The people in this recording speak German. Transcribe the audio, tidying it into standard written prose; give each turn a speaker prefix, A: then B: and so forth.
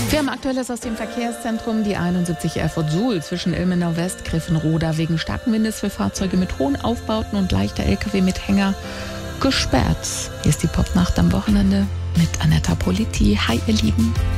A: Firmenaktuelles aus dem Verkehrszentrum. Die 71 Erfurt Suhl zwischen Ilmenau West, Griffenroda wegen starken Windes für Fahrzeuge mit hohen Aufbauten und leichter LKW mit Hänger gesperrt. Hier ist die Popnacht am Wochenende mit Anetta Politi. Hi, ihr Lieben.